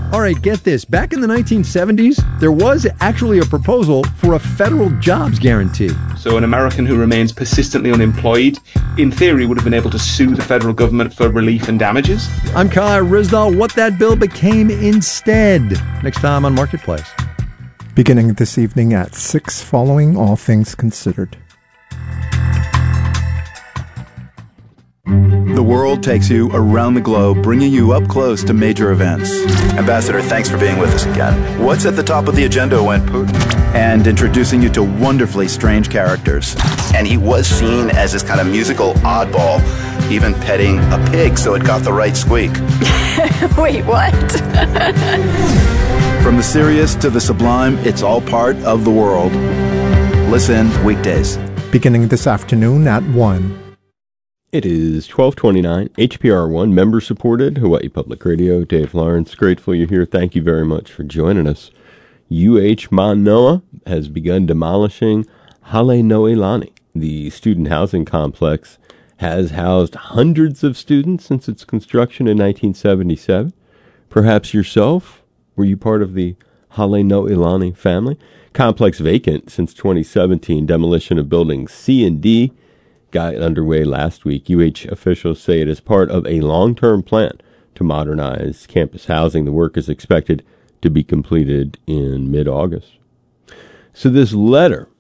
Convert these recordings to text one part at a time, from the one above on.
All right, get this. Back in the 1970s, there was actually a proposal for a federal jobs guarantee. So an American who remains persistently unemployed, in theory, would have been able to sue the federal government for relief and damages. I'm Kai Rizdal. What that bill became instead. Next time on Marketplace. Beginning this evening at 6 following All Things Considered. The world takes you around the globe, bringing you up close to major events. Ambassador, thanks for being with us again. What's at the top of the agenda when Putin? And introducing you to wonderfully strange characters. And he was seen as this kind of musical oddball, even petting a pig so it got the right squeak. Wait, what? From the serious to the sublime, it's all part of the world. Listen weekdays. Beginning this afternoon at 1. It is 1229, HPR1, member-supported, Hawaii Public Radio. Dave Lawrence, grateful you're here. Thank you very much for joining us. Manoa has begun demolishing Hale Noelani. The student housing complex has housed hundreds of students since its construction in 1977. Perhaps yourself? Were you part of the Hale Noelani family? Complex vacant since 2017. Demolition of buildings C and D got underway last week. officials say it is part of a long-term plan to modernize campus housing. The work is expected to be completed in mid-August. So this letter,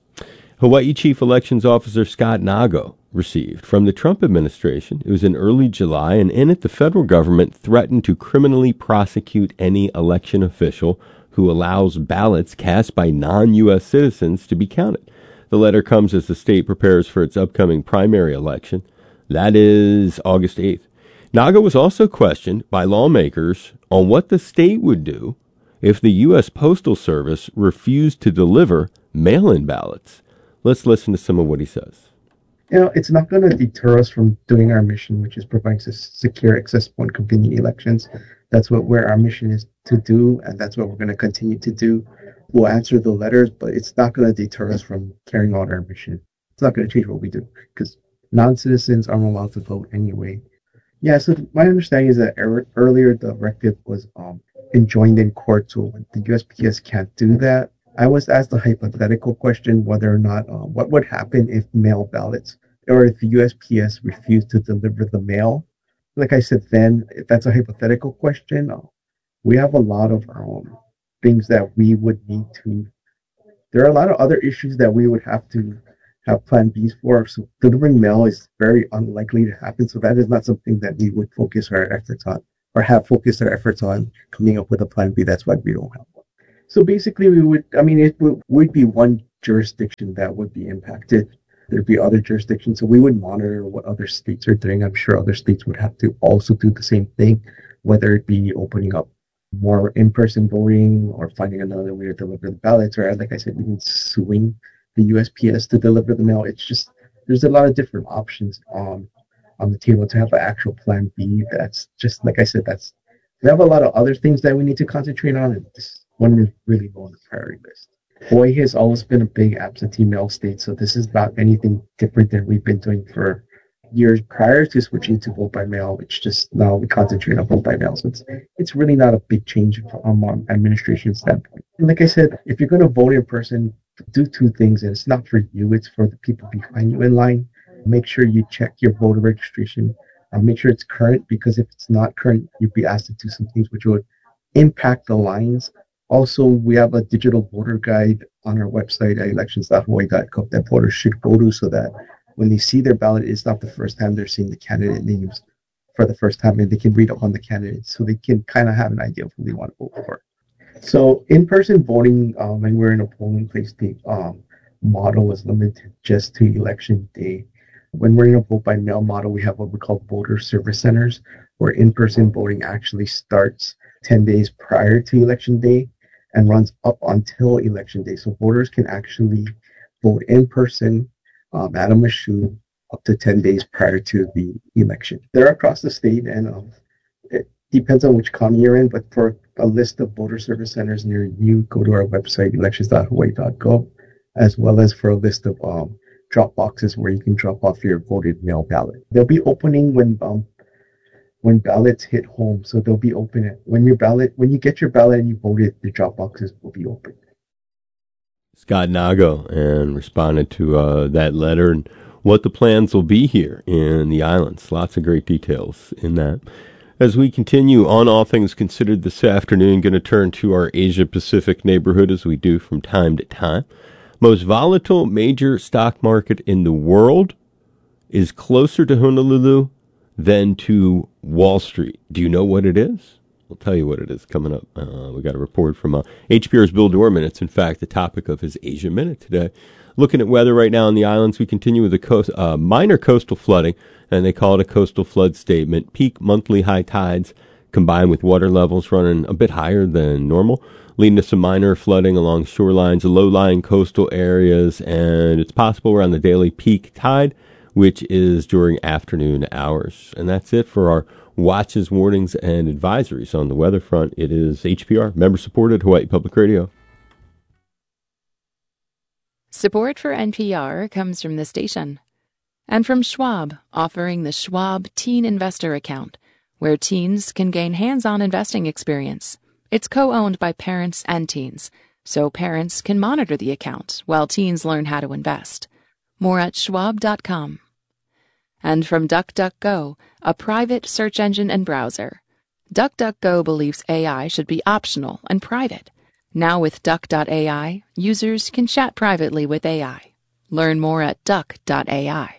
Hawaii Chief Elections Officer Scott Nago received from the Trump administration. It was in early July, and in it the federal government threatened to criminally prosecute any election official who allows ballots cast by non-U.S. citizens to be counted. The letter comes as the state prepares for its upcoming primary election. That is August 8th. Naga was also questioned by lawmakers on what the state would do if the U.S. Postal Service refused to deliver mail-in ballots. Let's listen to some of what he says. It's not going to deter us from doing our mission, which is providing secure, accessible, and convenient elections. That's where our mission is to do, and that's what we're going to continue to do. We'll answer the letters, but it's not going to deter us from carrying out our mission. It's not going to change what we do, because non-citizens aren't allowed to vote anyway. Yeah, so my understanding is that earlier the directive was enjoined in court, so the USPS can't do that. I was asked a hypothetical question whether or not what would happen if mail ballots, or if the USPS refused to deliver the mail. Like I said then, if that's a hypothetical question, we have a lot of things that we would need to. There are a lot of other issues that we would have to have plan Bs for. So delivering mail is very unlikely to happen. So that is not something that we would focus our efforts on, or have focused our efforts on coming up with a plan B. That's why we don't have one. So basically it would be one jurisdiction that would be impacted. There'd be other jurisdictions. So we would monitor what other states are doing. I'm sure other states would have to also do the same thing, whether it be opening up more in-person voting or finding another way to deliver the ballots, or like I said, even suing the USPS to deliver the mail. It's just, there's a lot of different options on the table to have an actual plan B. That's just, like I said, we have a lot of other things that we need to concentrate on, and this one is really low on the priority list. Hawaii has always been a big absentee mail state, so this is not anything different than we've been doing for years prior to switching to vote by mail. It's just now we concentrate on vote by mail. So it's really not a big change from an administration standpoint. And like I said, if you're going to vote in person, do two things, and it's not for you, it's for the people behind you in line. Make sure you check your voter registration. Make sure it's current, because if it's not current, you'd be asked to do some things which would impact the lines. Also, we have a digital voter guide on our website at elections.hawaii.gov that voters should go to, so that when they see their ballot, it's not the first time they're seeing the candidate names for the first time, and they can read up on the candidates, so they can kind of have an idea of who they want to vote for. So in-person voting, when we're in a polling place, the model was limited just to election day. When we're in a vote by mail model, we have what we call voter service centers, where in-person voting actually starts 10 days prior to election day and runs up until election day. So voters can actually vote in person at a machine up to 10 days prior to the election. They're across the state, and it depends on which county you're in, but for a list of voter service centers near you, go to our website, elections.hawaii.gov, as well as for a list of drop boxes where you can drop off your voted mail ballot. They'll be opening when when ballots hit home. So they'll be open when you get your ballot and you voted, the drop boxes will be open. Scott Nago and responded to that letter and what the plans will be here in the islands. Lots of great details in that. As we continue on All Things Considered this afternoon, going to turn to our Asia Pacific neighborhood as we do from time to time. Most volatile major stock market in the world is closer to Honolulu than to Wall Street. Do you know what it is? We'll tell you what it is coming up. We got a report from HPR's Bill Dorman. It's, in fact, the topic of his Asia Minute today. Looking at weather right now on the islands, we continue with the minor coastal flooding, and they call it a coastal flood statement. Peak monthly high tides combined with water levels running a bit higher than normal, leading to some minor flooding along shorelines, low-lying coastal areas, and it's possible around the daily peak tide, which is during afternoon hours. And that's it for our watches, warnings, and advisories on the weather front. It is HPR, member-supported Hawaii Public Radio. Support for NPR comes from the station and from Schwab, offering the Schwab Teen Investor Account, where teens can gain hands-on investing experience. It's co-owned by parents and teens, so parents can monitor the account while teens learn how to invest. More at schwab.com. And from DuckDuckGo, a private search engine and browser. DuckDuckGo believes AI should be optional and private. Now with Duck.ai, users can chat privately with AI. Learn more at Duck.ai.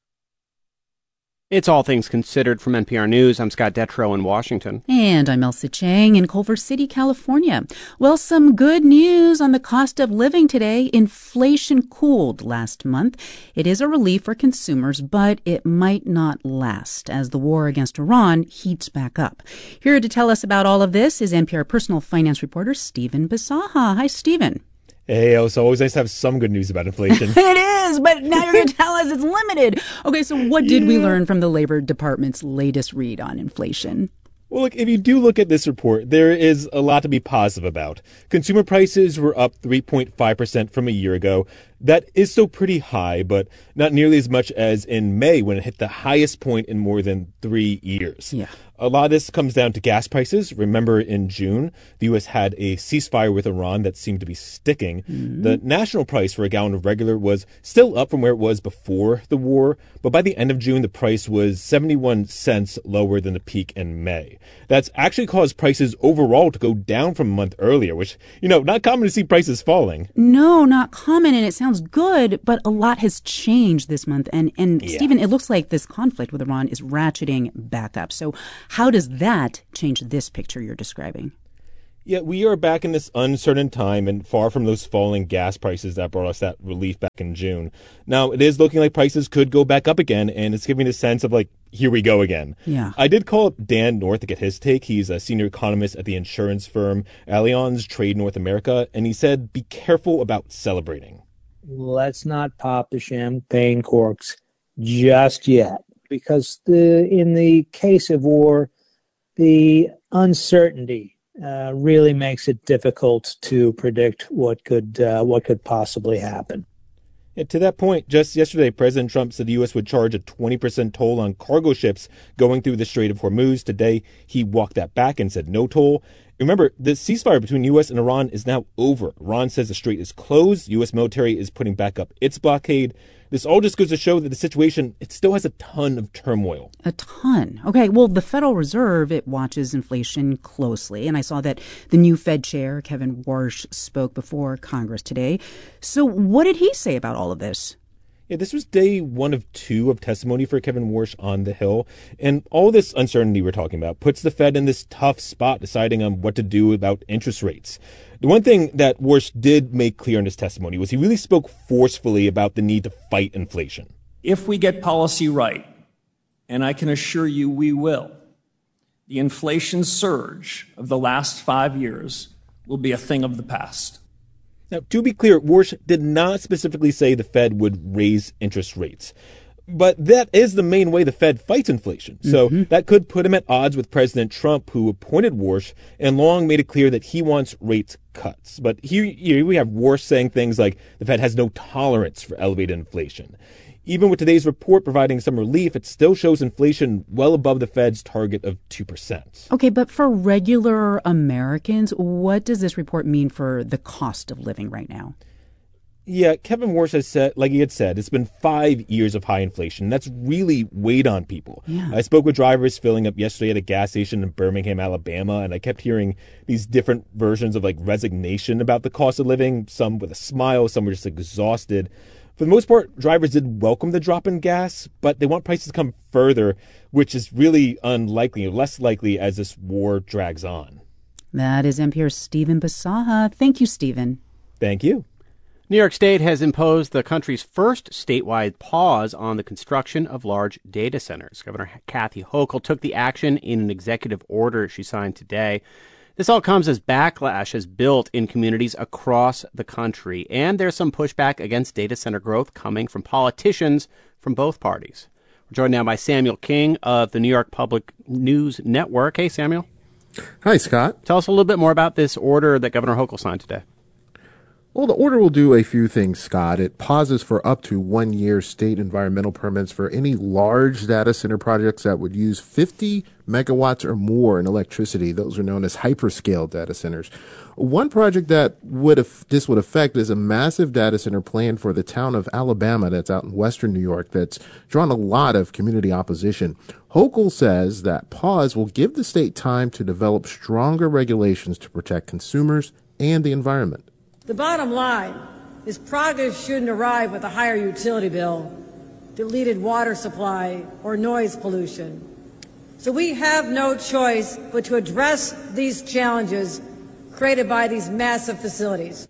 It's All Things Considered from NPR News. I'm Scott Detrow in Washington. And I'm Elsa Chang in Culver City, California. Well, some good news on the cost of living today. Inflation cooled last month. It is a relief for consumers, but it might not last as the war against Iran heats back up. Here to tell us about all of this is NPR personal finance reporter Stephen Bisaha. Hi, Stephen. Hey, it's always nice to have some good news about inflation. It is, but now you're going to tell us it's limited. Okay, so what did we learn from the Labor Department's latest read on inflation? Well, look, if you do look at this report, there is a lot to be positive about. Consumer prices were up 3.5% from a year ago. That is still pretty high, but not nearly as much as in May when it hit the highest point in more than 3 years. Yeah. A lot of this comes down to gas prices. Remember, in June, the U.S. had a ceasefire with Iran that seemed to be sticking. Mm-hmm. The national price for a gallon of regular was still up from where it was before the war, but by the end of June, the price was 71 cents lower than the peak in May. That's actually caused prices overall to go down from a month earlier, which, not common to see prices falling. No, not common, and it sounds good, but a lot has changed this month. And yeah. Stephen, it looks like this conflict with Iran is ratcheting back up. So how does that change this picture you're describing? Yeah, we are back in this uncertain time and far from those falling gas prices that brought us that relief back in June. Now, it is looking like prices could go back up again, and it's giving a sense of here we go again. Yeah. I did call up Dan North to get his take. He's a senior economist at the insurance firm Allianz Trade North America, and he said, be careful about celebrating. Let's not pop the champagne corks just yet, because in the case of war, the uncertainty really makes it difficult to predict what could possibly happen. Yeah, to that point, just yesterday, President Trump said the U.S. would charge a 20% toll on cargo ships going through the Strait of Hormuz. Today, he walked that back and said no toll. Remember, the ceasefire between U.S. and Iran is now over. Iran says the strait is closed. U.S. military is putting back up its blockade. This all just goes to show that the situation, it still has a ton of turmoil. A ton. Okay, well, the Federal Reserve, it watches inflation closely. And I saw that the new Fed chair, Kevin Warsh, spoke before Congress today. So what did he say about all of this? Yeah, this was day 1 of 2 of testimony for Kevin Warsh on the Hill. And all this uncertainty we're talking about puts the Fed in this tough spot deciding on what to do about interest rates. The one thing that Warsh did make clear in his testimony was he really spoke forcefully about the need to fight inflation. If we get policy right, and I can assure you we will, the inflation surge of the last 5 years will be a thing of the past. Now, to be clear, Warsh did not specifically say the Fed would raise interest rates. But that is the main way the Fed fights inflation. So that could put him at odds with President Trump, who appointed Warsh and long made it clear that he wants rate cuts. But here we have Warsh saying things like the Fed has no tolerance for elevated inflation. Even with today's report providing some relief, it still shows inflation well above the Fed's target of 2%. Okay, but for regular Americans, what does this report mean for the cost of living right now? Yeah, Kevin Warsh has said, like he had said, it's been 5 years of high inflation. That's really weighed on people. Yeah. I spoke with drivers filling up yesterday at a gas station in Birmingham, Alabama, and I kept hearing these different versions of resignation about the cost of living, some with a smile, some were just exhausted. For the most part, drivers did welcome the drop in gas, but they want prices to come further, which is really unlikely, or less likely as this war drags on. That is NPR's Stephen Bisaha. Thank you, Stephen. Thank you. New York State has imposed the country's first statewide pause on the construction of large data centers. Governor Kathy Hochul took the action in an executive order she signed today. This all comes as backlash has built in communities across the country, and there's some pushback against data center growth coming from politicians from both parties. We're joined now by Samuel King of the New York Public News Network. Hey, Samuel. Hi, Scott. Tell us a little bit more about this order that Governor Hochul signed today. Well, the order will do a few things, Scott. It pauses for up to 1 year state environmental permits for any large data center projects that would use 50 megawatts or more in electricity. Those are known as hyperscale data centers. One project that this would affect is a massive data center plan for the town of Alabama that's out in western New York that's drawn a lot of community opposition. Hochul says that pause will give the state time to develop stronger regulations to protect consumers and the environment. The bottom line is progress shouldn't arrive with a higher utility bill, deleted water supply, or noise pollution. So we have no choice but to address these challenges created by these massive facilities.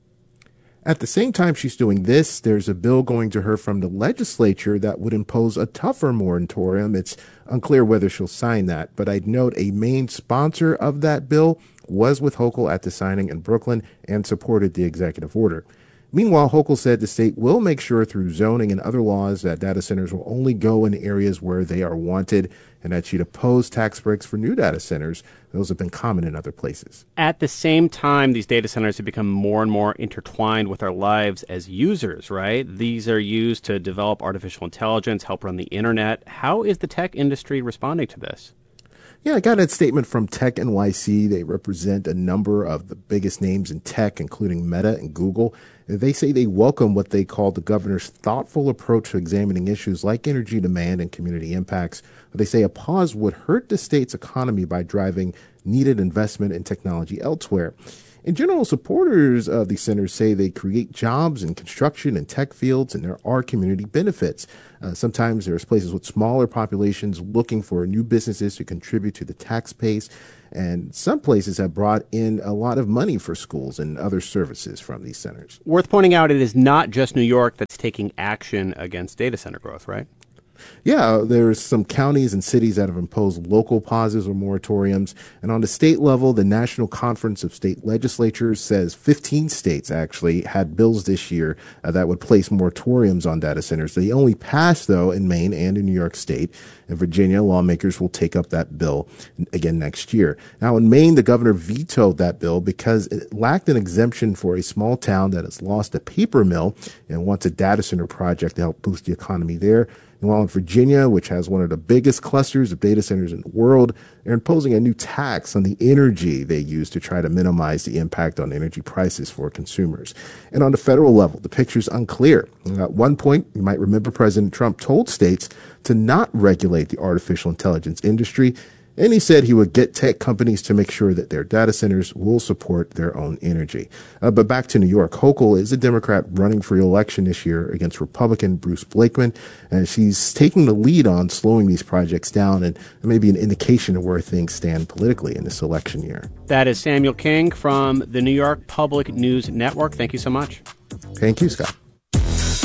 At the same time she's doing this, there's a bill going to her from the legislature that would impose a tougher moratorium. It's unclear whether she'll sign that, but I'd note a main sponsor of that bill was with Hochul at the signing in Brooklyn and supported the executive order. Meanwhile, Hochul said the state will make sure through zoning and other laws that data centers will only go in areas where they are wanted, and that she'd oppose tax breaks for new data centers. Those have been common in other places. At the same time, these data centers have become more and more intertwined with our lives as users, right? These are used to develop artificial intelligence, help run the internet. How is the tech industry responding to this? Yeah, I got a statement from Tech NYC. They represent a number of the biggest names in tech, including Meta and Google. They say they welcome what they call the governor's thoughtful approach to examining issues like energy demand and community impacts. They say a pause would hurt the state's economy by driving needed investment in technology elsewhere. In general, supporters of these centers say they create jobs in construction and tech fields, and there are community benefits. Sometimes there's places with smaller populations looking for new businesses to contribute to the tax base, and some places have brought in a lot of money for schools and other services from these centers. Worth pointing out, it is not just New York that's taking action against data center growth, right? Yeah, there's some counties and cities that have imposed local pauses or moratoriums. And on the state level, the National Conference of State Legislatures says 15 states actually had bills this year that would place moratoriums on data centers. They only passed, though, in Maine and in New York State. In Virginia, lawmakers will take up that bill again next year. Now, in Maine, the governor vetoed that bill because it lacked an exemption for a small town that has lost a paper mill and wants a data center project to help boost the economy there. And while in Virginia, which has one of the biggest clusters of data centers in the world, they're imposing a new tax on the energy they use to try to minimize the impact on energy prices for consumers. And on the federal level, the picture's unclear. At one point, you might remember President Trump told states to not regulate the artificial intelligence industry, and he said he would get tech companies to make sure that their data centers will support their own energy. But back to New York, Hochul is a Democrat running for re-election this year against Republican Bruce Blakeman, and she's taking the lead on slowing these projects down, and maybe an indication of where things stand politically in this election year. That is Samuel King from the New York Public News Network. Thank you so much. Thank you, Scott.